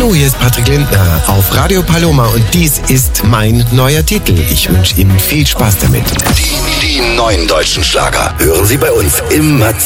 Hallo, hier ist Patrick Lindner auf Radio Paloma und dies ist mein neuer Titel. Ich wünsche Ihnen viel Spaß damit. Die neuen deutschen Schlager hören Sie bei uns immer